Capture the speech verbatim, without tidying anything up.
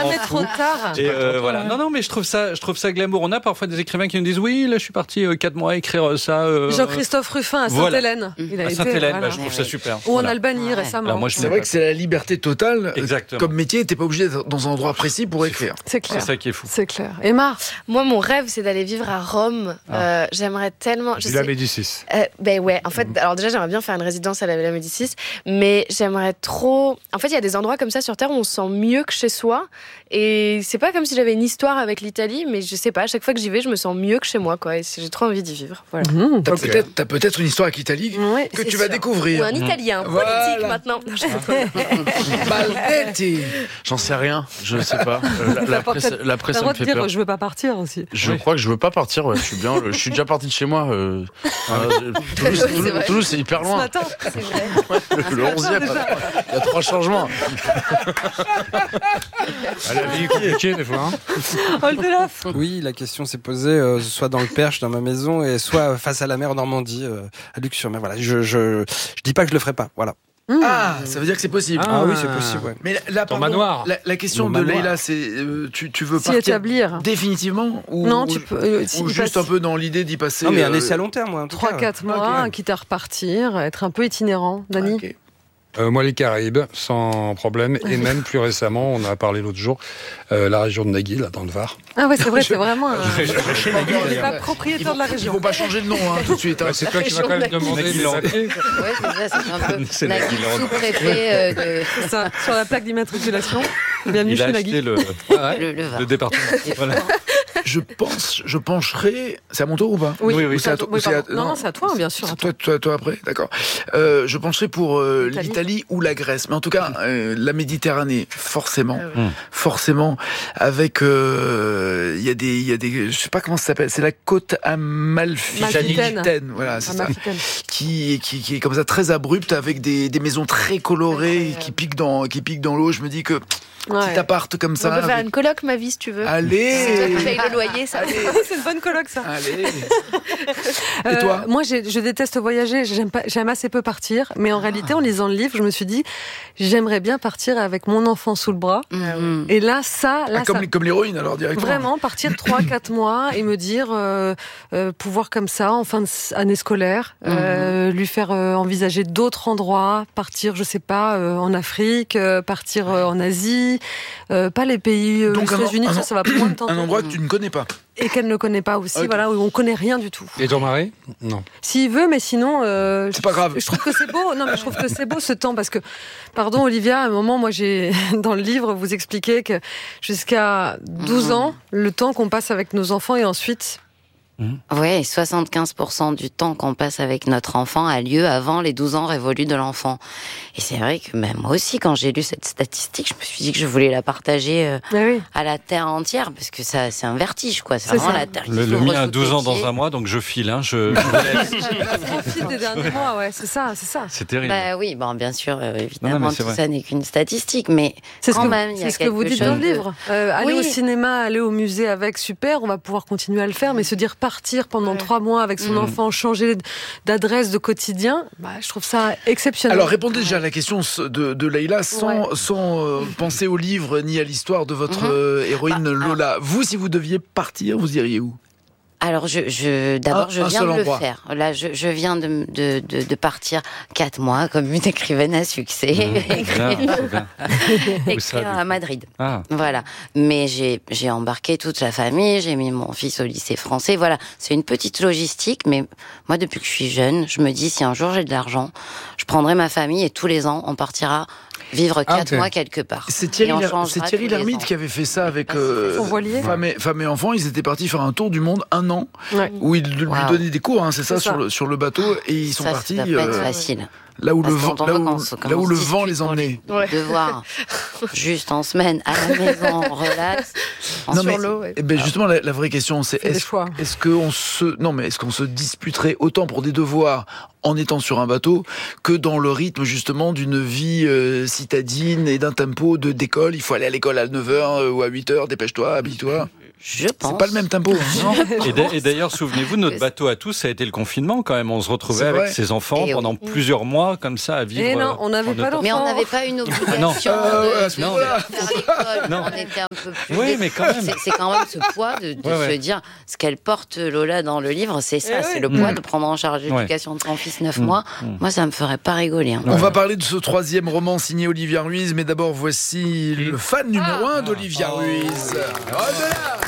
jamais trop tard. Et euh, voilà. Non, non, mais je trouve ça, je trouve ça glamour. On a parfois des écrivains qui nous disent oui, là, je suis parti euh, quatre mois à écrire ça. Euh, Jean-Christophe Ruffin à Sainte-Hélène. Voilà. Il a à été, Sainte-Hélène, voilà. bah, je trouve ça super. Ou voilà. en Albanie Ouais. récemment. Alors, moi, je C'est vrai que c'est la liberté totale. Exactement. Comme métier, t'es pas obligé d'être dans un endroit précis pour écrire. C'est clair. C'est ça qui est fou. C'est clair. Emma, Moi, mon rêve, c'est d'aller vivre à Rome. Ah. Euh, j'aimerais tellement. Je Villa sais- Médicis. Euh, ben ouais, en fait, alors déjà, j'aimerais bien faire une résidence à la Villa Médicis, mais j'aimerais trop. En fait, il y a des endroits comme ça sur Terre où on se sent mieux que chez soi. Et c'est pas comme si j'avais une histoire avec l'Italie, mais je sais pas, à chaque fois que j'y vais, je me sens mieux que chez moi, quoi. Et j'ai trop envie d'y vivre. Voilà. mmh. T'as Ok. peut-être, t'as peut-être une histoire avec l'Italie Ouais, que c'est tu vas sûr. découvrir. Ou un italien, Voilà. politique maintenant. Non, je- Baldetti. J'en sais rien, je sais pas. Euh, La, la presse, la presse T'as le ça droit me de fait dire peur. je veux pas partir aussi. Je Oui. crois que je veux pas partir, ouais, je suis bien. Je suis déjà parti de chez moi. euh, euh, Toulouse, c'est Toulouse, vrai. Toulouse, c'est hyper Ce loin. matin, C'est vrai. Le onzième, il y a trois changements. Ah, la vie est compliquée des fois. Hein. Oldelaf. Oui, la question s'est posée euh, soit dans le Perche, dans ma maison, et soit face à la mer en Normandie, euh, à Luc-sur-Mer. Voilà, je, je, je dis pas que je le ferai pas. Voilà. Ah, ça veut dire que c'est possible. Ah, oui, c'est possible. Ouais. Mais là, Ton pardon, manoir. La, la question Mon de manoir. Leïla, c'est euh, tu, tu veux S'y partir établir. définitivement ou, Non, ou- tu peux. euh, si ou il juste passe un peu dans l'idée d'y passer. Non, mais un euh, essai à long terme, moi, en tout trois cas. quatre mois, Ok. quitte à repartir, être un peu itinérant. Dani. ok. Euh, moi, les Caraïbes, sans problème. Et même plus récemment, on en a parlé l'autre jour, euh, la région de Nagui, là, dans le Var. Ah ouais, c'est vrai, c'est vraiment. un- J'ai cherché Nagui, Il est d'ailleurs. pas propriétaire Ils de la vont, ils région. vont pas changer de nom hein, tout de suite. hein. Ouais, c'est toi qui vas quand même demander les papiers. Ouais, c'est ça, c'est un peu C'est Nagui, Nagui, sous-préfet euh, de C'est ça, sur la plaque d'immatriculation. Bienvenue Il a chez acheté Nagui. le, le, le Var. le département. Voilà. Je pense, je pencherai. C'est à mon tour ou pas Oui, Oui, oui, Ou c'est à toi- oui, ou c'est à- pardon. Non, non, c'est à toi, bien sûr. à C'est toi. toi, toi, toi après, d'accord. Euh, je pencherai pour euh, L'Italie. l'Italie ou la Grèce, mais en tout cas euh, la Méditerranée, forcément, Ah oui. Mm. forcément. Avec, euh, il y a des, il y a des, je sais pas comment ça s'appelle, c'est la côte Amalfitane, Malfitaine. voilà, c'est ça, Amalfitane. qui, qui, qui est comme ça très abrupte avec des, des maisons très colorées qui piquent dans, qui piquent dans l'eau. Je me dis que Ouais. petit appart comme On ça. peut faire avec- une coloc, ma vie, si tu veux. Allez, C'est toi qui payes le loyer, ça. C'est une bonne coloc, ça. allez. Euh, Et toi Moi, j'ai- je déteste voyager. J'aime pas, j'aime assez peu partir. Mais en réalité, en lisant le livre, je me suis dit, j'aimerais bien partir avec mon enfant sous le bras. Mhm. Et là, ça, là, Ah, comme, ça- les- comme l'héroïne alors directement. vraiment partir trois quatre mois et me dire euh, euh, pouvoir comme ça en fin d'année scolaire, euh, lui faire euh, envisager d'autres endroits, partir, je sais pas, euh, en Afrique, euh, partir euh, en Asie, euh, pas les pays, euh, Donc les un- États-Unis, un- ça, ça va plus loin de temps. Un endroit que tu ne connais pas. Et qu'elle ne connaît pas aussi, Ok. voilà, où on connaît rien du tout. Et ton mari? Non. S'il veut, mais sinon, euh, C'est pas grave. je trouve que c'est beau. Non, mais je trouve que c'est beau ce temps parce que, pardon, Olivia, à un moment, moi, j'ai dans le livre, vous expliquez que jusqu'à douze ans, le temps qu'on passe avec nos enfants et ensuite. Oui, soixante-quinze pour cent du temps qu'on passe avec notre enfant a lieu avant les douze ans révolus de l'enfant. Et c'est vrai que même moi aussi, quand j'ai lu cette statistique, je me suis dit que je voulais la partager euh, Ah oui. à la Terre entière, parce que ça, c'est un vertige, quoi. C'est C'est vraiment ça. la Terre qui Le, le s'ouvre mien a sous douze tes ans dans pieds. un mois, donc je file. Hein, je, je vous laisse. Profite des derniers mois, ouais, c'est ça, c'est ça. C'est terrible. Bah oui, bon, bien sûr, euh, Non, évidemment, non, mais c'est tout vrai. ça n'est qu'une statistique, mais C'est ce quand que, même, il y a c'est ce que vous quelque dites dans le chose de- livre. Euh, aller Oui. au cinéma, aller au musée avec, super, on va pouvoir continuer à le faire, mais se dire partir pendant Ouais. trois mois avec son Mhm. enfant, changer d'adresse, de quotidien, bah, je trouve ça exceptionnel. Alors répondez déjà à la question de, de Leïla sans, Ouais. sans euh, penser au livre ni à l'histoire de votre Mhm. euh, héroïne Bah, Lola. Vous, si vous deviez partir, vous iriez où? Alors, je, je d'abord, Un- je un viens seul de le endroit. faire. Là, je, je viens de, de, de, de partir quatre mois comme une écrivaine à succès. Bien, écrire c'est bien. Où ça, écrire du à coup Madrid. Ah, Voilà. Mais j'ai, j'ai embarqué toute la famille, j'ai mis mon fils au lycée français. Voilà. C'est une petite logistique, mais moi, depuis que je suis jeune, je me dis, si un jour j'ai de l'argent, je prendrai ma famille et tous les ans, on partira vivre Ah, quatre ok. mois quelque part. C'est Thierry, Et on Ler- changera c'est Thierry tous les Lhermitte ans. qui avait fait ça avec Ah, c'est euh, Son voilier. femme, et, femme et enfants. Ils étaient partis faire un tour du monde un an Ouais. où ils lui Wow. donnaient des cours, hein, c'est ça, C'est ça. sur le, sur le bateau, et ils sont ça, partis ça doit pas être euh, facile. là où le Parce vent, qu'on là voit où, quand on se- là où on le se vent les dispute pour emmenait. Ouais. Devoir juste en semaine à la maison, relax. Non, Sur mais- l'eau, ouais. Eh ben justement, la, la vraie question, c'est Fais des est-ce choix. est-ce qu'on se non mais est-ce qu'on se disputerait autant pour des devoirs en étant sur un bateau que dans le rythme justement d'une vie euh, citadine et d'un tempo de d'école. Il faut aller à l'école à neuf heures ou à huit heures, dépêche-toi, habille-toi. Je pense. C'est pas le même tempo. Non Et d'a- et d'ailleurs, souvenez-vous, notre bateau à tous, ça a été le confinement quand même. On se retrouvait C'est avec vrai. ses enfants Et pendant oui. plusieurs mois comme ça à vivre. Et euh, non, on n'avait en pas auto- d'enfants. Mais on n'avait pas une obligation Non. de, à ce de moment-là. faire l'école. Non. On était un peu plus. Oui, mais quand même. C'est, c'est quand même ce poids de, de Ouais, se ouais. dire ce qu'elle porte Lola dans le livre, c'est ça, Eh c'est oui. le poids Mm. de prendre en charge l'éducation de son fils neuf mois. Mm. Moi, ça me ferait pas rigoler. hein. On va parler de ce troisième roman signé Olivia Ruiz, mais d'abord voici le fan numéro un d'Olivia Ruiz. Oh, de là